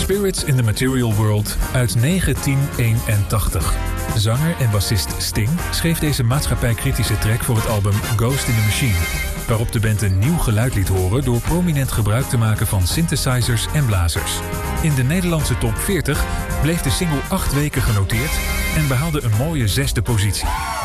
Spirits in the Material World uit 1981. Zanger en bassist Sting schreef deze maatschappijkritische track voor het album Ghost in the Machine, waarop de band een nieuw geluid liet horen door prominent gebruik te maken van synthesizers en blazers. In de Nederlandse top 40 bleef de single 8 weken genoteerd en behaalde een mooie 6e positie.